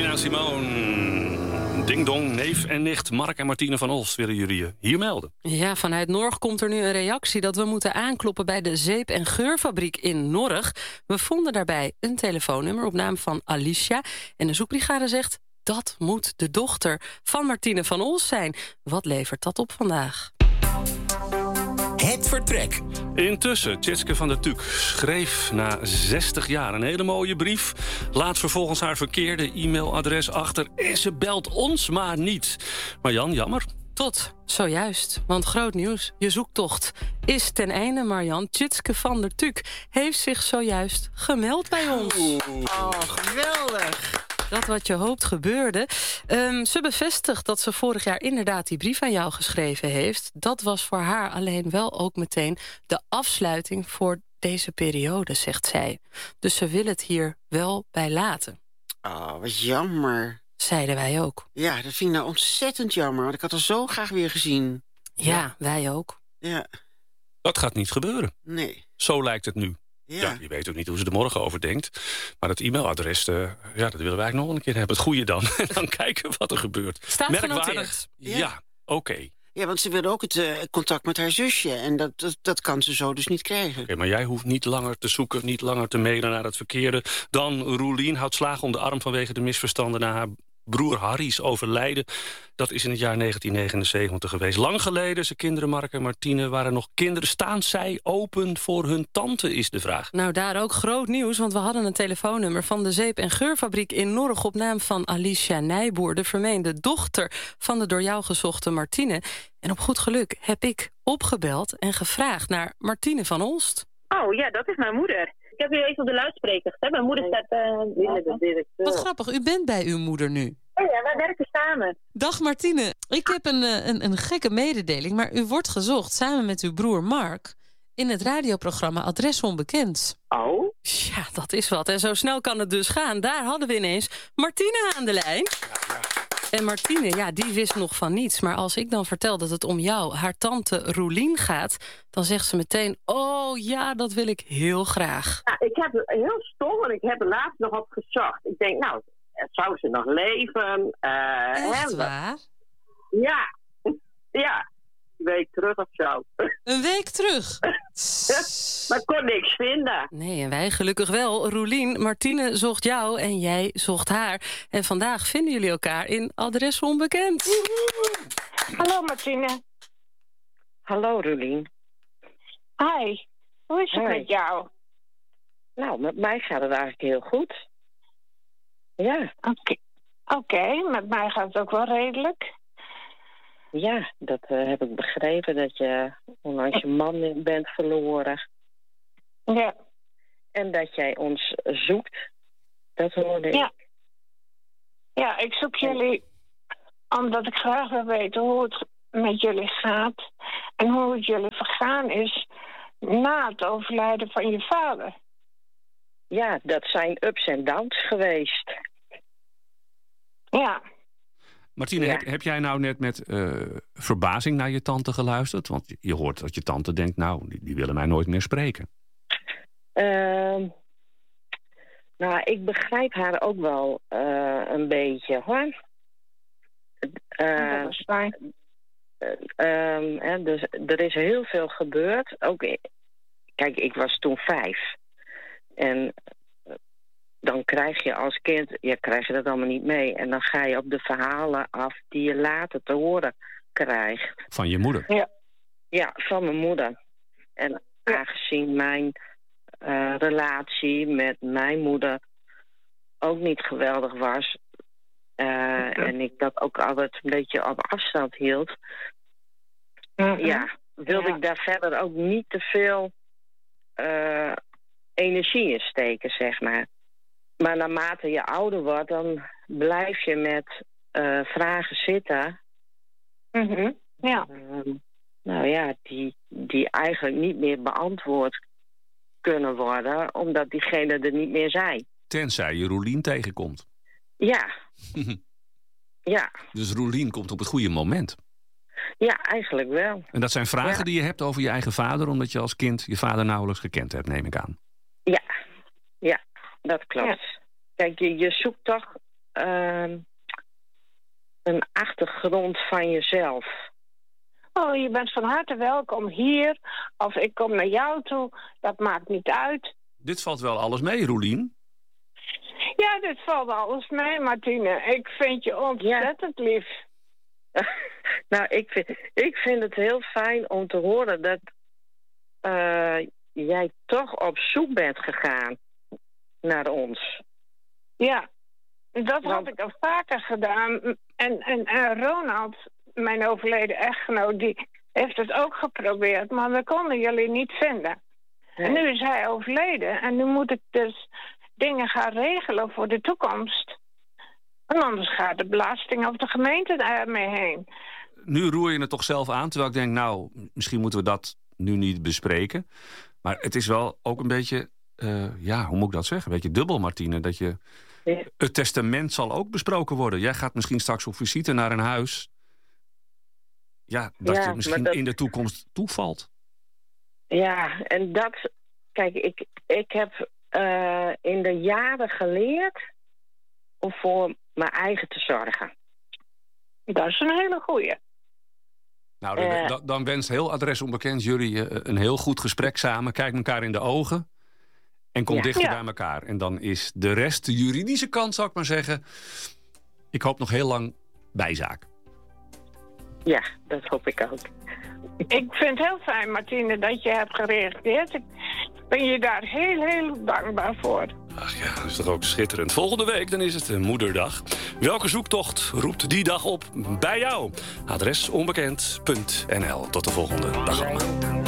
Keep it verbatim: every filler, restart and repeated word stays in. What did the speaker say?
Nina Simone. Ding dong, neef en nicht Mark en Martine van Olst willen jullie je hier melden. Ja, vanuit Norg komt er nu een reactie dat we moeten aankloppen bij de zeep- en geurfabriek in Norg. We vonden daarbij een telefoonnummer op naam van Alicia. En de zoekbrigade zegt dat moet de dochter van Martine van Olst zijn. Wat levert dat op vandaag? Het vertrek. Intussen, Tjitske van der Tuuk schreef na zestig jaar een hele mooie brief. Laat vervolgens haar verkeerde e-mailadres achter en ze belt ons maar niet. Maar Jan, jammer. Tot zojuist, want groot nieuws. Je zoektocht is ten einde, Marjan. Tjitske van der Tuuk heeft zich zojuist gemeld bij ons. Oh, geweldig. Dat wat je hoopt gebeurde. Um, ze bevestigt dat ze vorig jaar inderdaad die brief aan jou geschreven heeft. Dat was voor haar alleen wel ook meteen de afsluiting voor deze periode, zegt zij. Dus ze wil het hier wel bij laten. Oh, wat jammer. Zeiden wij ook. Ja, dat vind ik nou ontzettend jammer, want ik had haar zo graag weer gezien. Ja, ja. Wij ook. Ja. Dat gaat niet gebeuren. Nee. Zo lijkt het nu. Ja. Ja, je weet ook niet hoe ze er morgen over denkt. Maar dat e-mailadres, uh, ja, dat willen wij eigenlijk nog een keer hebben. Het goede dan. En dan kijken wat er gebeurt. Staat merkwaardig. genoteerd. Ja, Ja. oké. Okay. Ja, want ze wilde ook het uh, contact met haar zusje. En dat, dat, dat kan ze zo dus niet krijgen. Okay, maar jij hoeft niet langer te zoeken, niet langer te mailen naar het verkeerde. Dan Roelien houdt slagen om de arm vanwege de misverstanden naar haar broer Harry's overlijden. Dat is in het jaar negentien negenenzeventig geweest. Lang geleden, zijn kinderen Mark en Martine waren nog kinderen. Staan zij open voor hun tante, is de vraag. Nou, daar ook groot nieuws, want we hadden een telefoonnummer van de zeep- en geurfabriek in Norg op naam van Alicia Nijboer, de vermeende dochter van de door jou gezochte Martine. En op goed geluk heb ik opgebeld en gevraagd naar Martine van Olst. Oh ja, dat is mijn moeder. Ik heb u even op de luidspreker gezet. Mijn moeder staat uh, binnen de directeur. Wat grappig, u bent bij uw moeder nu. Oh ja, wij werken samen. Dag Martine, ik heb een, een, een gekke mededeling, maar u wordt gezocht samen met uw broer Mark in het radioprogramma Adres Onbekend. Oh? Ja, dat is wat. En zo snel kan het dus gaan. Daar hadden we ineens Martine aan de lijn. Ja, ja. En Martine, ja, die wist nog van niets. Maar als ik dan vertel dat het om jou, haar tante Roelien gaat, dan zegt ze meteen, oh ja, dat wil ik heel graag. Ja, ik heb heel stom, want ik heb er laatst nog op gezocht. Ik denk, nou, zou ze nog leven? Uh, Echt hè? waar? Ja, ja. Een week terug of zo. Een week terug? Maar ik kon niks vinden. Nee, en wij gelukkig wel. Roelien, Martine zocht jou en jij zocht haar. En vandaag vinden jullie elkaar in Adres Onbekend. Hallo Martine. Hallo Roelien. Hi, hoe is het Hoi. met jou? Nou, met mij gaat het eigenlijk heel goed. Ja. Oké, okay. okay, met mij gaat het ook wel redelijk. Ja, dat uh, heb ik begrepen, dat je onlangs je man bent verloren. Ja. En dat jij ons zoekt. Dat hoorde ik. Ja. Ja, ik zoek jullie omdat ik graag wil weten hoe het met jullie gaat en hoe het jullie vergaan is na het overlijden van je vader. Ja, dat zijn ups en downs geweest. Ja. Martine, Ja. heb, heb jij nou net met uh, verbazing naar je tante geluisterd? Want je hoort dat je tante denkt, nou, die, die willen mij nooit meer spreken. Uh, nou, ik begrijp haar ook wel uh, een beetje, hoor. Uh, dat is fijn. Uh, um, hè, dus er is heel veel gebeurd. Ook, kijk, ik was toen vijf. En dan krijg je als kind, ja, krijg je dat allemaal niet mee. En dan ga je op de verhalen af die je later te horen krijgt. Van je moeder? Ja. Ja, van mijn moeder. En aangezien mijn uh, relatie met mijn moeder ook niet geweldig was. Uh, okay. En ik dat ook altijd een beetje op afstand hield. Mm-hmm. Ja, wilde ja. ik daar verder ook niet te veel uh, energie in steken, zeg maar. Maar naarmate je ouder wordt, dan blijf je met uh, vragen zitten. Mm-hmm. Ja. Uh, nou ja, die, die eigenlijk niet meer beantwoord kunnen worden, omdat diegene er niet meer zijn. Tenzij je Roelien tegenkomt. Ja. Ja. Dus Roelien komt op het goede moment. Ja, eigenlijk wel. En dat zijn vragen ja. die je hebt over je eigen vader, omdat je als kind je vader nauwelijks gekend hebt, neem ik aan. Ja, ja, dat klopt. Ja. Kijk, je, je zoekt toch uh, een achtergrond van jezelf. Oh, je bent van harte welkom hier. Of ik kom naar jou toe. Dat maakt niet uit. Dit valt wel alles mee, Roelien. Ja, dit valt alles mee, Martine. Ik vind je ontzettend ja. lief. Nou, ik vind, ik vind het heel fijn om te horen dat uh, jij toch op zoek bent gegaan naar ons. Ja, dat had ik al vaker gedaan. En, en, en Ronald, mijn overleden echtgenoot, die heeft het ook geprobeerd. Maar we konden jullie niet vinden. Nee. En nu is hij overleden. En nu moet ik dus dingen gaan regelen voor de toekomst. En anders gaat de belasting of de gemeente daarmee heen. Nu roer je het toch zelf aan, terwijl ik denk, nou, misschien moeten we dat nu niet bespreken. Maar het is wel ook een beetje, uh, ja, hoe moet ik dat zeggen? Een beetje dubbel, Martine, dat je... Ja. Het testament zal ook besproken worden. Jij gaat misschien straks op visite naar een huis. Ja, dat ja, je misschien dat... in de toekomst toevalt. Ja, en dat... Kijk, ik, ik heb uh, in de jaren geleerd om voor mijn eigen te zorgen. Dat is een hele goeie. Nou, dan, uh, dan, dan wenst heel Adres Onbekend jullie uh, een heel goed gesprek samen. Kijk elkaar in de ogen. En kom ja. dichter ja. bij elkaar. En dan is de rest, de juridische kant, zou ik maar zeggen... ik hoop nog heel lang bijzaak. Ja, dat hoop ik ook. Ik vind het heel fijn, Martine, dat je hebt gereageerd. Ik ben je daar heel, heel dankbaar voor. Ach ja, dat is toch ook schitterend. Volgende week, dan is het Moederdag. Welke zoektocht roept die dag op bij jou? Adres onbekend punt n l. Tot de volgende dag allemaal.